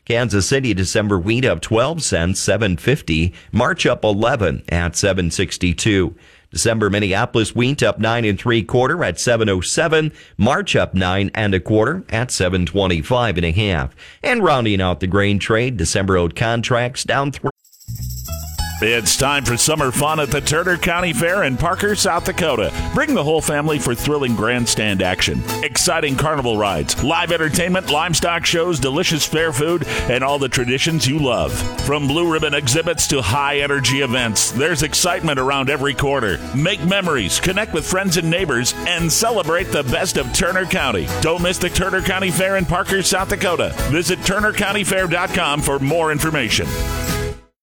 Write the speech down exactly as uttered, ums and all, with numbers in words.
Kansas City December wheat up twelve cents, seven fifty. March up eleven at seven sixty-two. December Minneapolis wheat up nine and three quarter at seven oh seven. March up nine and a quarter at seven twenty-five and a half. And rounding out the grain trade, December oat contracts down three. It's time for summer fun at the Turner County Fair in Parker, South Dakota. Bring the whole family for thrilling grandstand action, exciting carnival rides, live entertainment, livestock shows, delicious fair food, and all the traditions you love. From blue ribbon exhibits to high-energy events, there's excitement around every corner. Make memories, connect with friends and neighbors, and celebrate the best of Turner County. Don't miss the Turner County Fair in Parker, South Dakota. Visit turner county fair dot com for more information.